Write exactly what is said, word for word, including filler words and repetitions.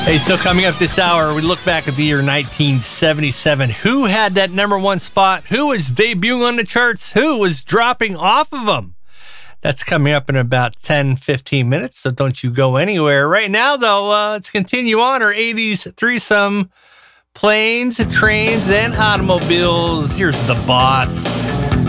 Hey, still coming up this hour, we look back at the year nineteen seventy-seven. Who had that number one spot? Who was debuting on the charts? Who was dropping off of them? That's coming up in about ten, fifteen minutes, so don't you go anywhere. Right now, though, uh, let's continue on our eighties threesome. Planes, trains, and automobiles. Here's The Boss.